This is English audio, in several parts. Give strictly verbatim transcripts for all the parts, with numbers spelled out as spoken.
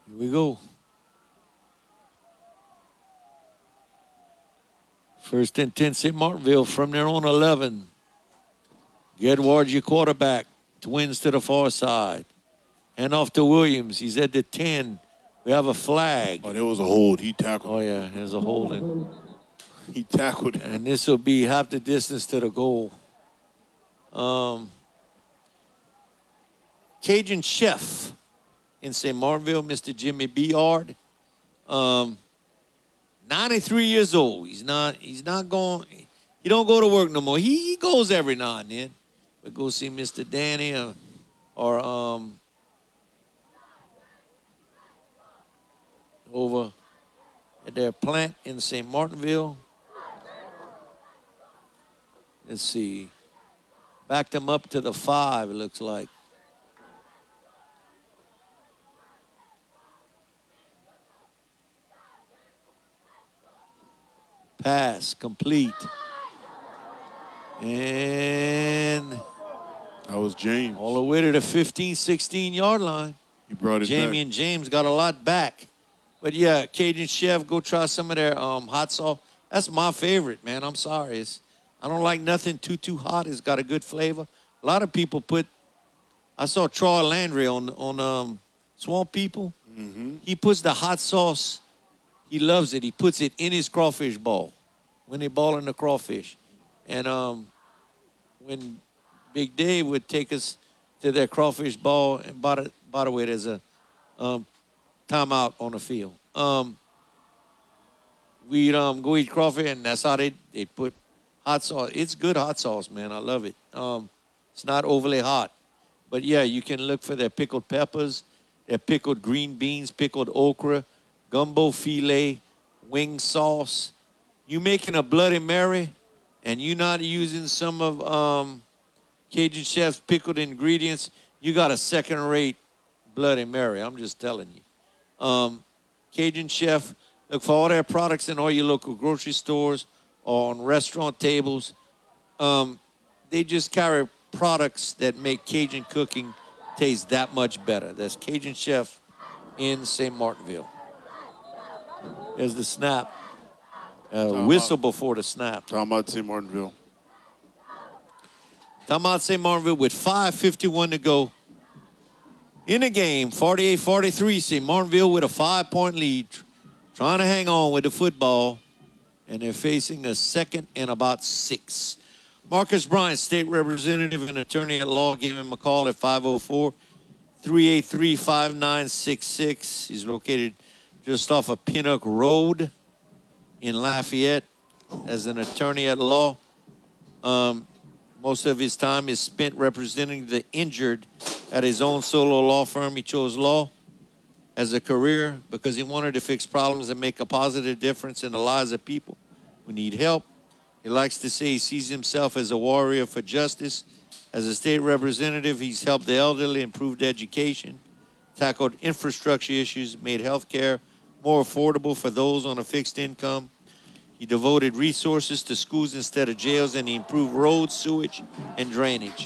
Here we go. First and ten, Saint Martinville from their own eleven. Gedward, your quarterback. Twins to the far side. Hand off to Williams. He's at the ten. We have a flag. Oh, there was a hold. He tackled. Oh, yeah, there's a holding. He tackled him. And this will be half the distance to the goal. Um, Cajun Chef in Saint Martinville, Mister Jimmy Beard. Um, ninety-three years old. He's not, he's not going, he don't go to work no more. He, he goes every now and then. We go see Mister Danny or, or um, over at their plant in Saint Martinville. Let's see. Backed them up to the five, it looks like. Pass complete. And that was James. All the way to the fifteen, sixteen yard line. He brought it Jamie back. and James got a lot back. But yeah, Cajun Chef, go try some of their um, hot sauce. That's my favorite, man. I'm sorry. It's, I don't like nothing too, too hot. It's got a good flavor. A lot of people put, I saw Troy Landry on, on um, Swamp People. Mm-hmm. He puts the hot sauce. He loves it. He puts it in his crawfish ball when they ball in the crawfish. And um, when Big Dave would take us to their crawfish ball, and by the, by the way, there's a um, timeout on the field. Um, we'd um, go eat crawfish, and that's how they, they put hot sauce. It's good hot sauce, man. I love it. Um, it's not overly hot. But, yeah, you can look for their pickled peppers, their pickled green beans, pickled okra, gumbo filet, wing sauce. You making a Bloody Mary, and you not using some of um, Cajun Chef's pickled ingredients, you got a second-rate Bloody Mary. I'm just telling you. Um, Cajun Chef, look for all their products in all your local grocery stores or on restaurant tables. Um, they just carry products that make Cajun cooking taste that much better. That's Cajun Chef in Saint Martinville. There's the snap. Uh, whistle before the snap. Talking about Saint Martinville. Talking about Saint Martinville with five fifty-one to go in the game. forty-eight forty-three. Saint Martinville with a five-point lead. Trying to hang on with the football. And they're facing a second and about six. Marcus Bryant, state representative and attorney at law, gave him a call at five oh four, three eight three, five nine six six. He's located just off of Pinnock Road in Lafayette as an attorney at law. Um, most of his time is spent representing the injured at his own solo law firm. He chose law as a career because he wanted to fix problems and make a positive difference in the lives of people who need help. He likes to say he sees himself as a warrior for justice. As a state representative, he's helped the elderly, improved education, tackled infrastructure issues, made health care more affordable for those on a fixed income. He devoted resources to schools instead of jails, and he improved roads, sewage, and drainage.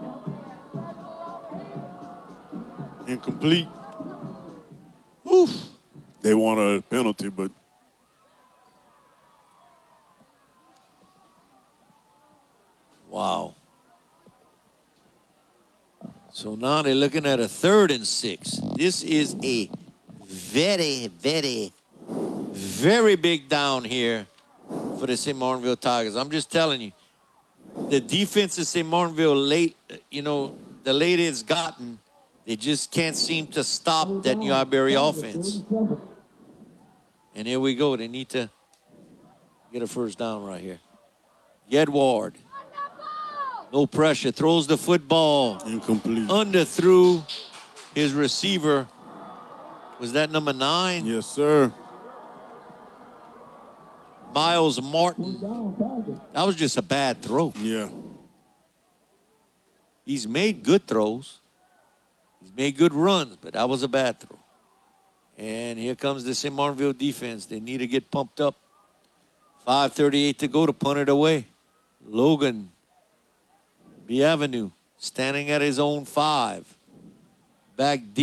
Incomplete. Oof. They want a penalty, but wow. So now they're looking at a third and six. This is a very, very, very big down here for the Saint Martinville Tigers. I'm just telling you, the defense of Saint Martinville, late, you know, the later it's gotten, they just can't seem to stop that New Iberia offense. And here we go. They need to get a first down right here. Gedward. No pressure. Throws the football. Incomplete. Underthrew his receiver. Was that number nine? Yes, sir. Miles Martin. That was just a bad throw. Yeah. He's made good throws. He's made good runs, but that was a bad throw. And here comes the Saint Martinville defense. They need to get pumped up. five thirty-eight to go to punt it away. Logan Bienvenue standing at his own five. Back deep.